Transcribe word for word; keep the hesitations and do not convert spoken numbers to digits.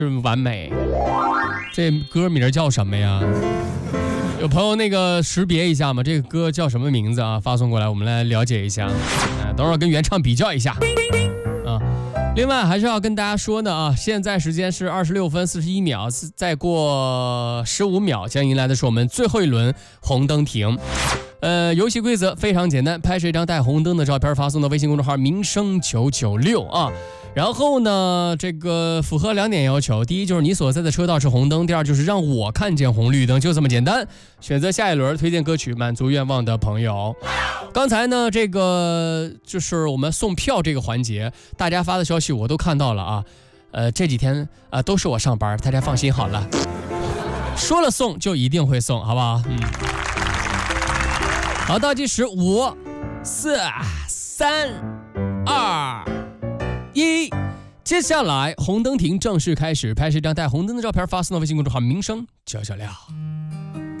是完美。这歌名叫什么呀？有朋友那个识别一下吗？这个歌叫什么名字啊？发送过来，我们来了解一下。呃、等会儿跟原唱比较一下。啊，另外还是要跟大家说呢啊，现在时间是二十六分四十一秒，再过十五秒将迎来的是我们最后一轮红灯停。呃，游戏规则非常简单，拍摄一张带红灯的照片，发送到微信公众号民生九九六啊。然后呢，这个符合两点要求，第一就是你所在的车道是红灯，第二就是让我看见红绿灯，就这么简单。选择下一轮推荐歌曲，满足愿望的朋友。刚才呢，这个就是我们送票这个环节，大家发的消息我都看到了啊。呃，这几天啊、呃、都是我上班，大家放心好了。说了送就一定会送，好不好？嗯。好，倒计时五、四、三、二、一，接下来红灯停正式开始，拍摄一张带红灯的照片，发送到微信公众号民生九九六。